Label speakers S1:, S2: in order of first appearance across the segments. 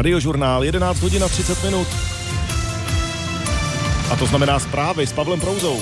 S1: Radiožurnál 11 hodin a 30 minut. A to znamená zprávy s Pavlem Prouzou.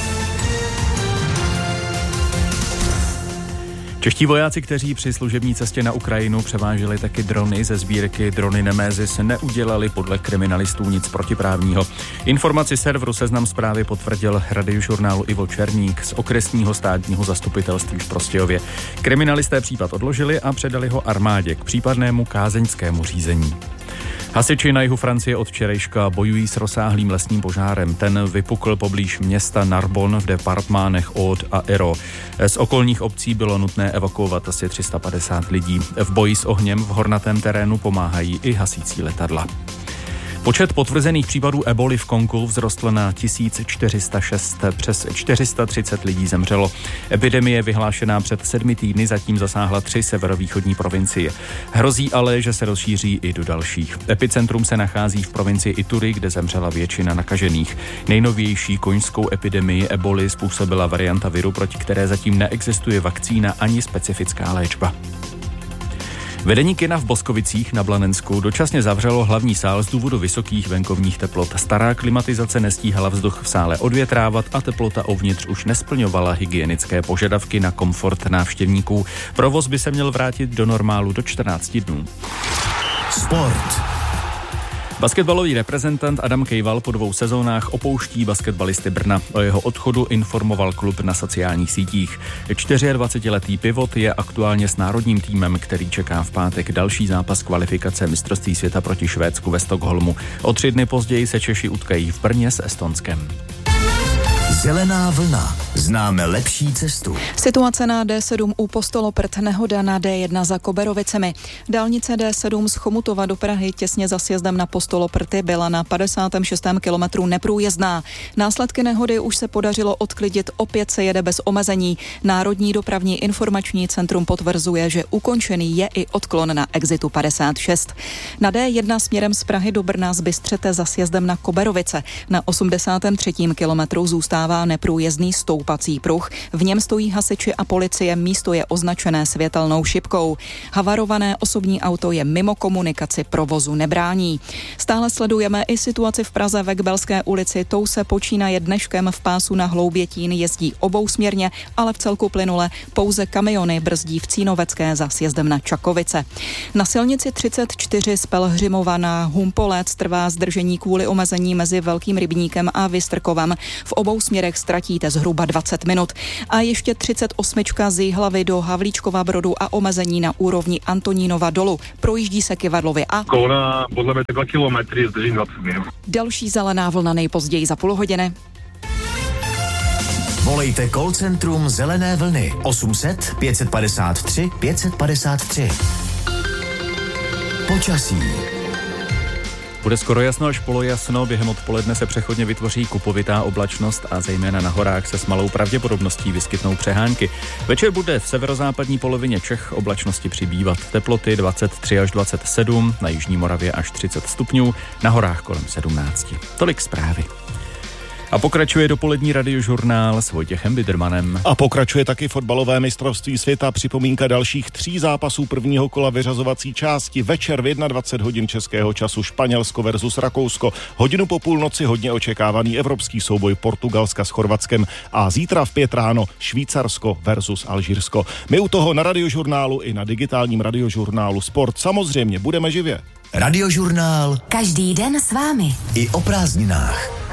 S2: Čeští vojáci, kteří při služební cestě na Ukrajinu převáželi taky drony ze sbírky Drony Nemesis, neudělali podle kriminalistů nic protiprávního. Informaci serveru Seznam Zprávy potvrdil Radiožurnálu Ivo Černík z okresního státního zastupitelství v Prostějově. Kriminalisté případ odložili a předali ho armádě k případnému kázeňskému řízení. Hasiči na jihu Francie od včerejška bojují s rozsáhlým lesním požárem. Ten vypukl poblíž města Narbonne v departmánech Aude a Hérault. Z okolních obcí bylo nutné evakuovat asi 350 lidí. V boji s ohněm v hornatém terénu pomáhají i hasící letadla. Počet potvrzených případů eboly v Kongu vzrostl na 1406, přes 430 lidí zemřelo. Epidemie vyhlášená před 7 týdny zatím zasáhla 3 severovýchodní provincie. Hrozí ale, že se rozšíří i do dalších. Epicentrum se nachází v provincii Ituri, kde zemřela většina nakažených. Nejnovější koňskou epidemii eboly způsobila varianta viru, proti které zatím neexistuje vakcína ani specifická léčba. Vedení kina v Boskovicích na Blanensku dočasně zavřelo hlavní sál z důvodu vysokých venkovních teplot. Stará klimatizace nestíhala vzduch v sále odvětrávat a teplota uvnitř už nesplňovala hygienické požadavky na komfort návštěvníků. Provoz by se měl vrátit do normálu do 14 dnů.
S3: Sport.
S2: Basketbalový reprezentant Adam Kejval po 2 sezónách opouští Basketbalisty Brna. O jeho odchodu informoval klub na sociálních sítích. 24letý pivot je aktuálně s národním týmem, který čeká v pátek další zápas kvalifikace mistrovství světa proti Švédsku ve Stockholmu. O 3 dny později se Češi utkají v Brně s Estonskem.
S3: Zelená vlna. Známe lepší cestu.
S4: Situace na D7 u Postoloprt, nehoda na D1 za Koberovicemi. Dálnice D7 z Chomutova do Prahy těsně za sjezdem na Postoloprty byla na 56. kilometru neprůjezdná. Následky nehody už se podařilo odklidit, opět se jede bez omezení. Národní dopravní informační centrum potvrzuje, že ukončený je i odklon na exitu 56. Na D1 směrem z Prahy do Brna z Bystřete za sjezdem na Koberovice. Na 83. kilometru zůstává neprůjezdný stoupací pruh. V něm stojí hasiči a policie, místo je označené světelnou šipkou. Havarované osobní auto je mimo komunikaci, provozu nebrání. Stále sledujeme i situaci v Praze ve Kbelské ulici. Tou se počínaje dneškem v pásu na Hloubětín, jezdí obousměrně, ale v celku plynule. Pouze kamiony brzdí v Cínovecké za sjezdem na Čakovice. Na silnici 34 z Pelhřimova na Humpolec trvá zdržení kvůli omezení mezi Velkým Rybníkem a Vystrkovem. V obou směrech ztratíte zhruba 20 minut. A ještě 38 z Jihlavy do Havlíčkova Brodu a omezení na úrovni Antonínova dolu. Projíždí se Kyvadlově a
S5: kolona podle mě 2 kilometry, zdržím 20 minut.
S4: Další zelená vlna nejpozději za půl hodiny.
S3: Volejte call centrum Zelené vlny 800 553 553. Počasí.
S2: Bude skoro jasno až polojasno, během odpoledne se přechodně vytvoří kupovitá oblačnost a zejména na horách se s malou pravděpodobností vyskytnou přehánky. Večer bude v severozápadní polovině Čech oblačnosti přibývat. Teploty 23 až 27, na jižní Moravě až 30 stupňů, na horách kolem 17. Tolik zprávy. A pokračuje dopolední radiožurnál s Vojtěchem Bidermanem.
S1: A pokračuje taky fotbalové mistrovství světa. Připomínka dalších 3 zápasů prvního kola vyřazovací části. Večer v 21 hodin českého času Španělsko versus Rakousko. Hodinu po půlnoci hodně očekávaný evropský souboj Portugalska s Chorvatskem. A zítra v 5 ráno Švýcarsko versus Alžírsko. My u toho na radiožurnálu i na digitálním radiožurnálu Sport samozřejmě budeme živě.
S3: Radiožurnál.
S6: Každý den s vámi.
S3: I o prázdninách.